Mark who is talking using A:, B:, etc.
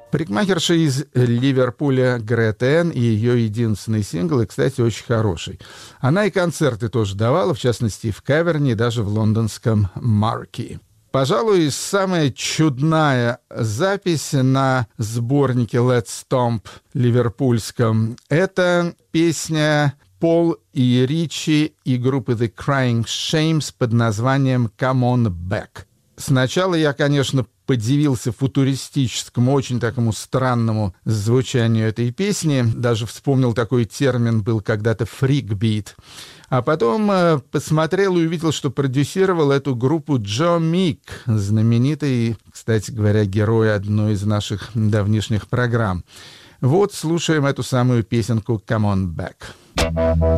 A: Парикмахерша из Ливерпуля Грета Энн и ее единственный сингл, и, кстати, очень хороший. Она и концерты тоже давала, в частности, в Каверне и даже в лондонском Марки. Пожалуй, самая чудная запись на сборнике Let's Stomp ливерпульском — это песня Пол и Ричи и группы The Crying Shames под названием «Come on Back». Сначала я, конечно, подивился футуристическому, очень такому странному звучанию этой песни. Даже вспомнил, такой термин был когда-то «фрикбит». А потом посмотрел и увидел, что продюсировал эту группу Джо Мик, знаменитый, кстати говоря, герой одной из наших давнишних программ. Вот слушаем эту самую песенку «Come on Back».